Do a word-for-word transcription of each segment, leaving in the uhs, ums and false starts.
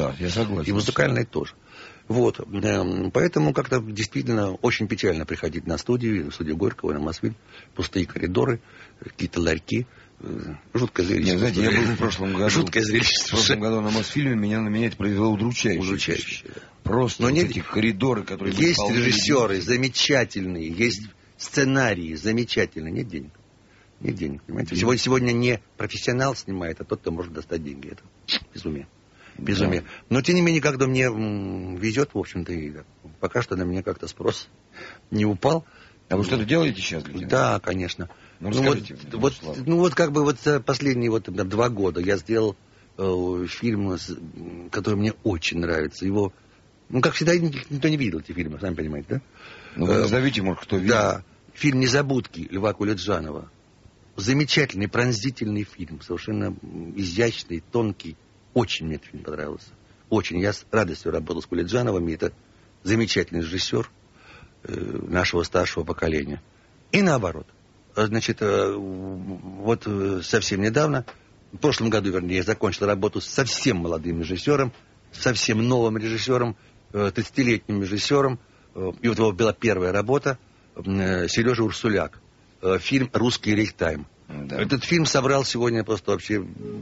Да, я согласен. И музыкальные тоже. Вот. Поэтому как-то действительно очень печально приходить на студию, на студию Горького, на Мосфильм. Пустые коридоры, какие-то ларьки. Жуткое зрелище. Нет, знаете, я был в прошлом году. Жуткое зрелище. В прошлом году на Мосфильме меня, на меня это произвело удручающее. Удручающее. Да. Просто Но вот нет, эти коридоры, которые... Есть режиссеры замечательные, есть сценарии замечательные. Нет денег. Нет денег, понимаете? Сегодня, сегодня не профессионал снимает, а тот, кто может достать деньги. Это безумие. Безумие. Да. Но, тем не менее, когда мне м, везет, в общем-то, и пока что на меня как-то спрос не упал. А вы что-то делаете сейчас? Для да, конечно. Ну, ну, вот, вот, ну, вот как бы вот последние вот, два года я сделал э, фильм, который мне очень нравится. Его, ну, как всегда, никто не видел эти фильмы, сами понимаете, да? Ну, вы назовите, может, кто видел. Да. Фильм «Незабудки» Льва Кулиджанова. Замечательный, пронзительный фильм. Совершенно изящный, тонкий. Очень мне этот фильм понравился. Очень. Я с радостью работал с Кулиджановым. И это замечательный режиссер э, нашего старшего поколения. И наоборот. Значит, э, вот э, совсем недавно, в прошлом году, вернее, я закончил работу с совсем молодым режиссером, совсем новым режиссером, э, тридцатилетним режиссером. Э, и вот его была первая работа. Э, Сережа Урсуляк. Э, фильм «Русский рейхтайм». Да. Этот фильм собрал сегодня просто вообще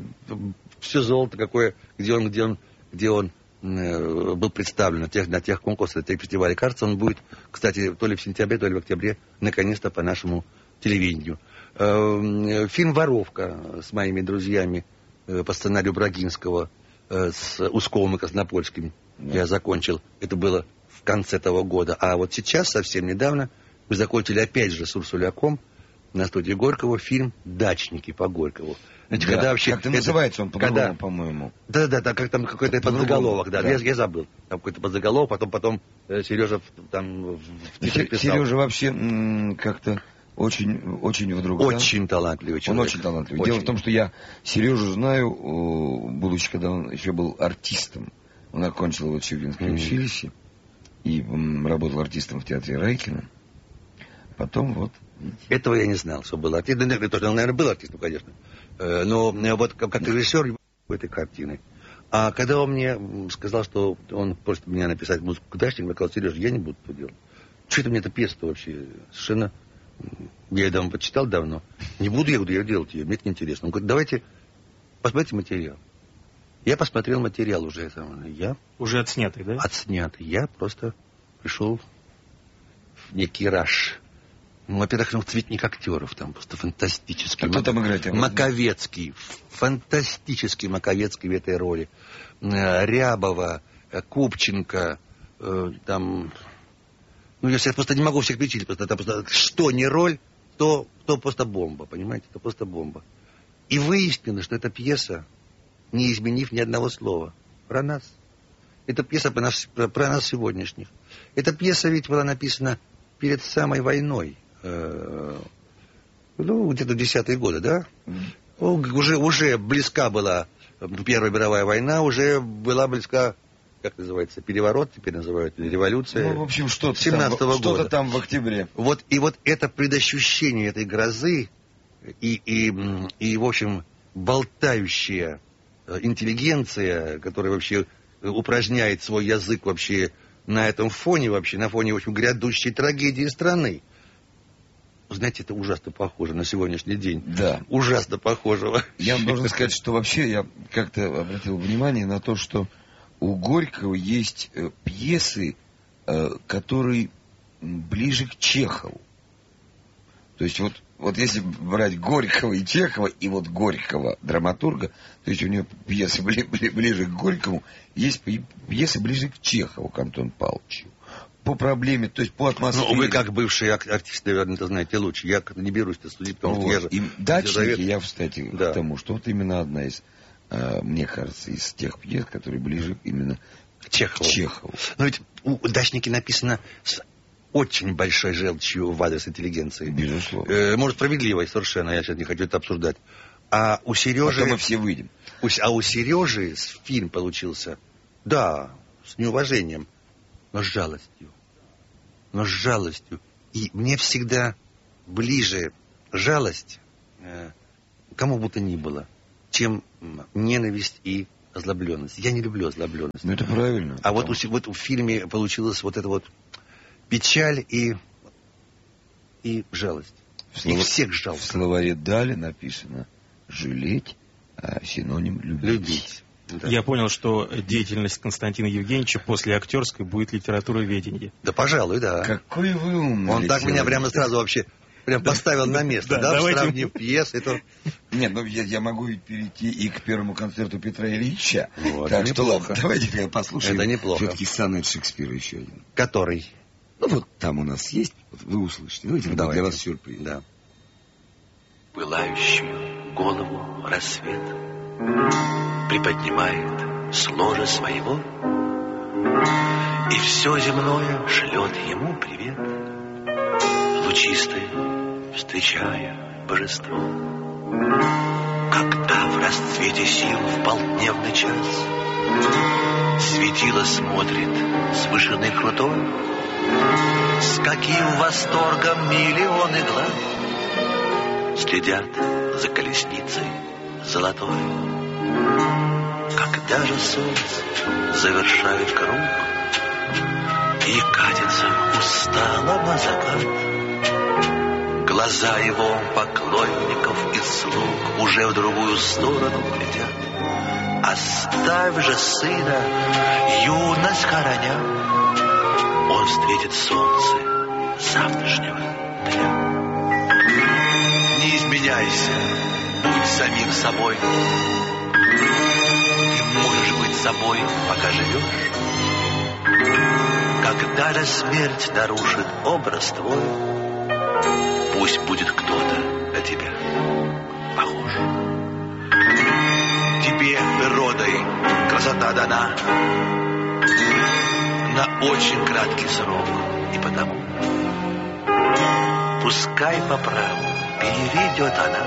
все золото, какое, где он, где он, где он э, был представлен на тех, на тех конкурсах, на тех фестивалях. Кажется, он будет, кстати, то ли в сентябре, то ли в октябре, наконец-то по нашему телевидению. Э, фильм «Воровка» с моими друзьями э, по сценарию Брагинского, э, с Усковым и Краснопольским. Да. Я закончил. Это было в конце того года. А вот сейчас, совсем недавно, мы закончили опять же с Урсуляком на студии Горького фильм «Дачники» по Горькову. Знаете, да. когда вообще... Как-то это... называется он по-другому, когда... по-моему. Да-да-да, как там какой-то подзаголовок, да. да. Я, я забыл. Там какой-то подзаголовок, потом, потом э, Сережа там в титрах писал. Сережа вообще м- как-то очень, очень вдруг... Очень да? талантливый человек. Он очень талантливый. Очень. Дело в том, что я Сережу знаю, будучи, когда он еще был артистом. Он окончил его в Чугинском mm-hmm. училище и м- работал артистом в театре Райкина. Потом вот... Этого я не знал, что был артист. Он, наверное, был артистом, конечно. Но вот как режиссер этой картины. А когда он мне сказал, что он просит меня написать музыку к «Дачникам», я сказал: Сережа, я не буду это делать. Что это мне эта пьеса вообще? Совершенно... Я ее давно почитал давно. Не буду я буду делать ее, мне это неинтересно. Он говорит: давайте посмотрите материал. Я посмотрел материал уже. Я... Уже отснятый, да? Отснятый. Я просто пришел в некий раж. Ну, во-первых, ну, цветник актеров там просто фантастический. А кто там играет? Маковецкий. Фантастический Маковецкий в этой роли. Рябова, Купченко, там... Ну, я сейчас просто не могу всех перечислить. Просто, это просто, что не роль, то, то просто бомба, понимаете? Это просто бомба. И выяснилось, что эта пьеса, не изменив ни одного слова, про нас. Это пьеса про нас, про, про нас сегодняшних. Эта пьеса ведь была написана перед самой войной. Ну, где-то десятые годы, да? Mm. Уже, уже близка была Первая мировая война, уже была близка, как называется, переворот, теперь называют, революция. Ну, в общем, что-то семнадцатого года. Что-то там в октябре. Вот, и вот это предощущение этой грозы и, и, и, в общем, болтающая интеллигенция, которая вообще упражняет свой язык вообще на этом фоне, вообще, на фоне, в общем, грядущей трагедии страны. Знаете, это ужасно похоже на сегодняшний день. Да. Ужасно похожего. Я вам должен сказать, что вообще я как-то обратил внимание на то, что у Горького есть э, пьесы, э, которые ближе к Чехову. То есть вот, вот если брать Горького и Чехова, и вот Горького, драматурга, то есть у него пьесы бли, бли, ближе к Горькому, есть пьесы ближе к Чехову, к Антону Павловичу. По проблеме, то есть по атмосфере. Ну, вы как бывший артист, наверное, это знаете лучше. Я не берусь это судить, потому вот. что я же... И «Дачники», я, кстати, да. к тому, что вот именно одна из, э, мне кажется, из тех пьес, которые ближе именно к Чехову. Чехову. Но ведь у «Дачники» написано с очень большой желчью в адрес интеллигенции. Безусловно. Э, может, справедливой совершенно, я сейчас не хочу это обсуждать. А у Сережи... Пока мы все выйдем. У, а у Сережи фильм получился, да, с неуважением, но с жалостью. Но с жалостью. И мне всегда ближе жалость, э, кому бы то ни было, чем ненависть и озлобленность. Я не люблю озлобленность. Ну, это правильно. А вот, у, вот в фильме получилась вот эта вот печаль и, и жалость. Слово... И всех жалко. В словаре Дали написано «жалеть», а синоним «любить». Любить. Да. Я понял, что деятельность Константина Евгеньевича после актерской будет литературоведение. Да, пожалуй, да. Какой вы умный. Он так меня прямо сразу вообще прям поставил на место, да, сравнив пьесы. Нет, ну я могу перейти и к первому концерту Петра Ильича. Так что ладно, давайте послушаем. Это неплохо. Все-таки сонет Шекспира еще один. Который? Ну вот там у нас есть, вы услышите. Давайте, для вас сюрприз. Да. Пылающую голову рассвет приподнимает с ложа своего, и все земное шлет ему привет, лучистое встречая божество. Когда в расцвете сил в полдневный час светило смотрит с вышины крутой, с каким восторгом миллионы глаз следят за колесницей золотой. Когда же солнце завершает круг и катится устало на закат, глаза его поклонников и слуг уже в другую сторону глядят. Оставь же сына, юность хороня, он встретит солнце завтрашнего дня. Не изменяйся, будь самим собой. Ты можешь быть собой, пока живешь. Когда же смерть нарушит образ твой, пусть будет кто-то на тебя похож. Тебе природой красота дана на очень краткий срок, и потому пускай по праву перейдет она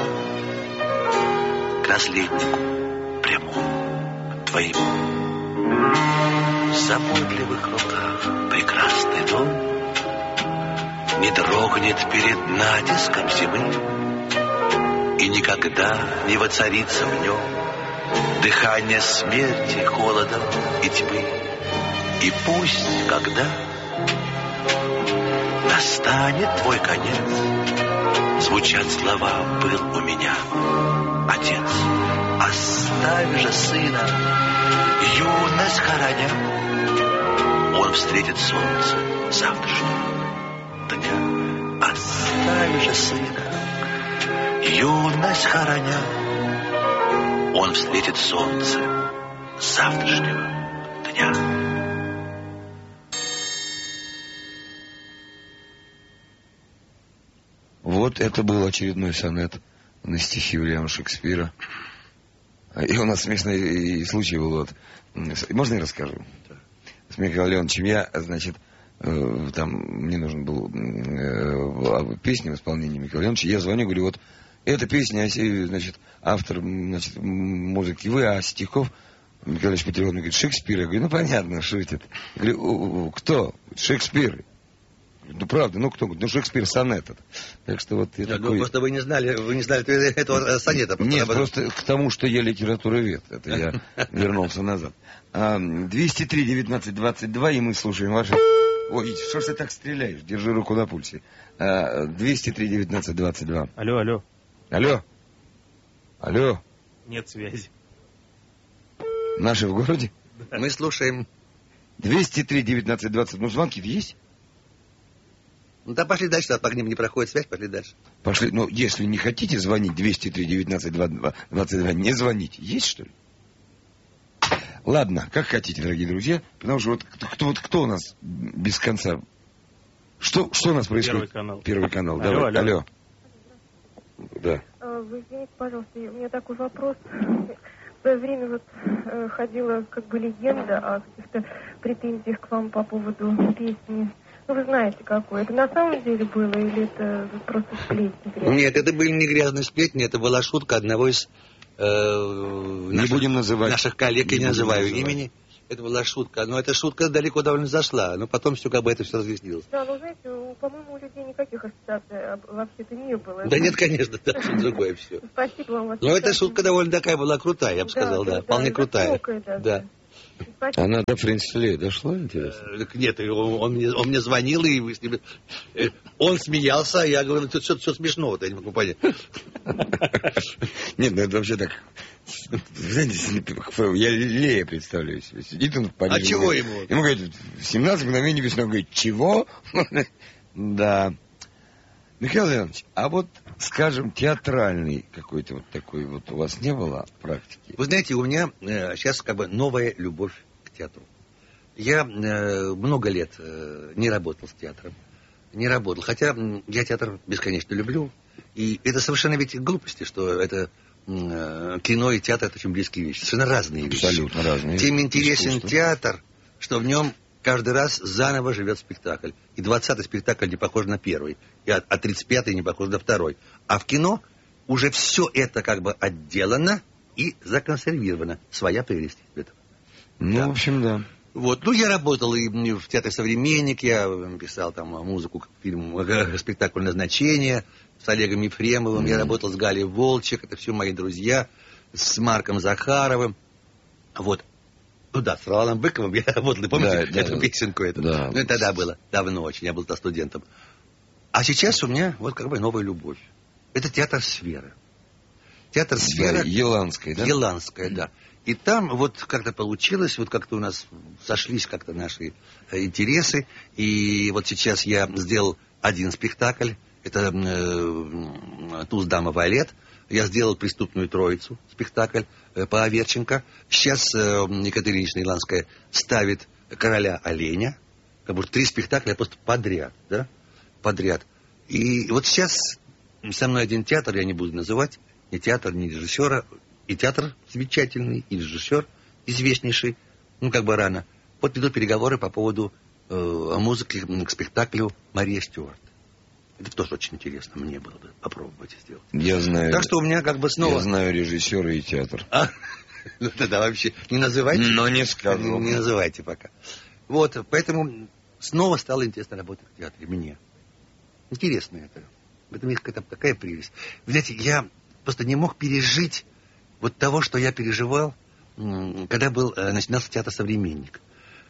к наследнику прямому твоему. В заботливых руках прекрасный дом не дрогнет перед натиском зимы, и никогда не воцарится в нем дыхание смерти, холода и тьмы. И пусть, когда настанет твой конец, звучат слова «был у меня отец». Оставь же сына, юность хороня, он встретит солнце завтрашнего дня. Оставь же сына, юность хороня, он встретит солнце завтрашнего дня. Вот это был очередной сонет на стихи Уильяма Шекспира. И у нас смешный случай был. Вот. Можно я расскажу? Да. С Михаилом Леоновичем я, значит, э, там мне нужен был э, песня в исполнении Михаила Леоновича. Я звоню, говорю, вот эта песня, значит, автор, значит, музыки вы, а стихов Михаил Ильич Петров говорит, Шекспир. Я говорю, ну понятно, шутит. Я говорю, кто? Шекспир. Ну, правда, ну кто? Ну, Шекспир сонет. Так что вот... Я да, такой... Просто вы не знали, вы не знали этого сонета. Нет, просто к тому, что я литературовед. Это я вернулся назад. двести три девятнадцать двадцать два, и мы слушаем ваши... Ой, что ж ты так стреляешь? Держи руку на пульсе. двести три девятнадцать двадцать два. Алло, алло. Алло. Алло. Нет связи. Наши в городе? Да. Мы слушаем. двести три девятнадцать двадцать. Ну, звонки есть? Ну да, пошли дальше, а по ним не проходит связь, пошли дальше. Пошли, ну, если не хотите звонить двести три девятнадцать двадцать два, не звоните. Есть, что ли? Ладно, как хотите, дорогие друзья. Потому что вот кто, вот кто у нас без конца? Что, что у нас происходит? Первый канал. Первый канал, алло, давай, алло. алло. Да. Вы извините, пожалуйста, у меня такой вопрос. В свое время вот э, ходила как бы легенда о каких-то претензиях к вам по поводу песни. Ну, вы знаете, какой. Это на самом деле было или это просто сплетни? Нет, это были не грязные сплетни, это была шутка одного из э, не наших, будем называть. наших коллег, не я не называю называть. имени. Это была шутка. Но эта шутка далеко довольно зашла. Но потом все как бы это все разъяснилось. Да, ну знаете, у- по-моему, у людей никаких ассоциаций об- вообще-то не было. Да нет, конечно, это что другое все. Спасибо вам. вас Но эта прекрасно. шутка довольно такая была крутая, я бы сказал, да. Вполне крутая. высокая даже. Да. Спасибо. Она до Френслей дошла, интересно? Э, так нет, он, он мне, он мне звонил, и мы с ним... э, Он смеялся, а я говорю, тут что смешного-то, я не могу понять. Нет, ну это вообще так... Знаете, я Лея представляю себе. Сидит он в подъезде. А чего ему? Ему говорят, семнадцать мгновений весны. Он говорит, чего? Да. Михаил Иванович, а вот, скажем, театральный какой-то вот такой вот у вас не было практики? Вы знаете, у меня э, сейчас как бы новая любовь к театру. Я э, много лет э, не работал с театром. Не работал. Хотя м, я театр бесконечно люблю. И это совершенно ведь глупости, что это э, кино и театр — это очень близкие вещи. Совершенно разные вещи. Абсолютно разные. Тем интересен Искусство. театр, что в нем каждый раз заново живет спектакль. И двадцатый спектакль не похож на первый. И а а тридцать пятый не похож на второй. А в кино уже все это как бы отделано и законсервировано. Своя прелесть в этом. Ну, Да. в общем, да. Вот, ну, я работал и в театре «Современник», я писал там музыку к фильму, к спектаклю «Назначение» с Олегом Ефремовым, mm. я работал с Галей Волчек, это все мои друзья, с Марком Захаровым, вот. Ну да, с Роланом Быковым я работал, и помните Да, эту да, песенку эту? Да. Ну, это тогда было, давно очень, я был тогда студентом. А сейчас у меня вот как бы новая любовь. Это театр «Сфера». Театр «Сфера». Да, Еланская, да? Еланская, да. И там вот как-то получилось, вот как-то у нас сошлись как-то наши э, интересы. И вот сейчас я сделал один спектакль. Это э, «Туз, дама, валет». Я сделал «Преступную троицу» спектакль э, по Аверченко. Сейчас э, Екатерина Ильинична Еланская ставит «Короля оленя». Как будто три спектакля просто подряд, да? Подряд. И вот сейчас со мной один театр, я не буду называть, ни театр, ни режиссера. И театр замечательный, и режиссер известнейший, ну, как бы рано. Вот идут переговоры по поводу э, музыки к спектаклю «Мария Стюарт». Это тоже очень интересно, мне было бы попробовать сделать. Я знаю. Так что у меня как бы снова... Я знаю режиссера и театр. А? Ну, тогда вообще не называйте. Но не скажу. Не называйте пока. Вот, поэтому снова стало интересно работать в театре мне. Интересно это. В этом есть какая-то такая прелесть. Вы знаете, я просто не мог пережить вот того, что я переживал, когда был, начинался театр «Современник».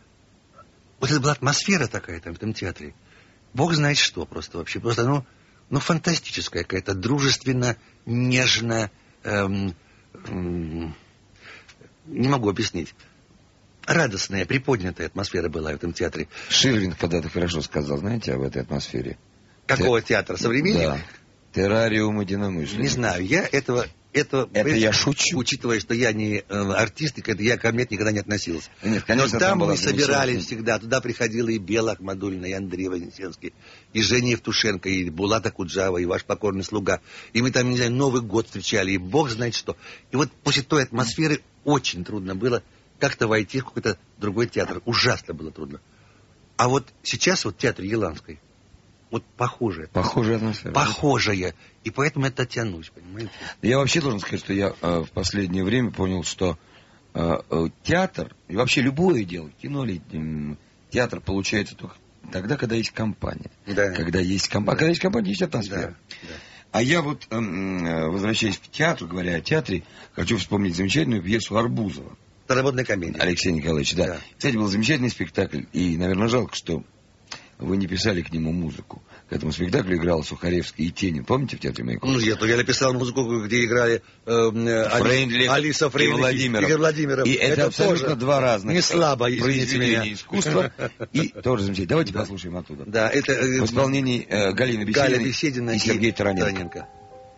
Вот это была атмосфера такая там в этом театре. Бог знает что просто вообще. Просто, ну, ну фантастическая какая-то, дружественно, нежно, эм, эм, не могу объяснить. Радостная, приподнятая атмосфера была в этом театре. Ширвин когда-то хорошо сказал, знаете, об этой атмосфере. Какого Те... театра? «Современник»? Да. Террариум единомышленников. Не знаю, я этого... Это, это я шучу. Учитывая, что я не э, артист, и к- я ко мне никогда не относился. Нет, конечно, Но там, там была мы собирались замечательная- всегда. Туда приходила и Бела Ахмадуллина, и Андрей Вознесенский, и Женя Евтушенко, и Булат Акуджава, и ваш покорный слуга. И мы там, не знаю, Новый год встречали, и бог знает что. И вот после той атмосферы очень трудно было как-то войти в какой-то другой театр. Ужасно было трудно. А вот сейчас вот театр Еланской, вот похожее. Похожая атмосфера. Похожая. И поэтому это тянусь, понимаете? Я вообще должен сказать, что я э, в последнее время понял, что э, э, театр, и вообще любое дело, кино или м, театр получается только тогда, когда есть компания. Да. Когда есть компания. Да. Когда есть компания, есть атмосфера. Да, да. А я вот, э, э, возвращаясь к театру, говоря о театре, хочу вспомнить замечательную пьесу Арбузова. Старомодная комедия. Алексея Николаевича, да. Да. Кстати, был замечательный спектакль, и, наверное, жалко, что вы не писали к нему музыку. К этому спектаклю играл Сухаревский и Тенин. Помните в театре Маяковского? Ну, я, я написал музыку, где играли э, э, Фрейндлих Алиса Фрейндлих и Владимиров. Игорь Владимиров. И это, это абсолютно тоже два разных не слабо, извините произведения меня. искусства. И тоже замечательно. Давайте послушаем оттуда. Да, это э, В исполнении э, Галины Галя Бесединой Беседина и Сергея Тараненко. Тараненко.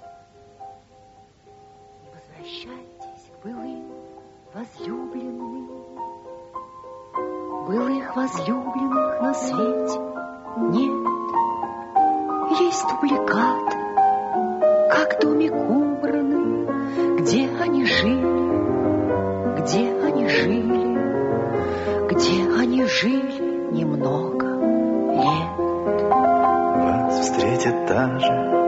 Возвращайтесь к былым возлюбленным. Былых возлюбленных на свете нет. Есть дубликат, как домик убранный, где они жили, где они жили, где они жили немного лет. Вас встретит та же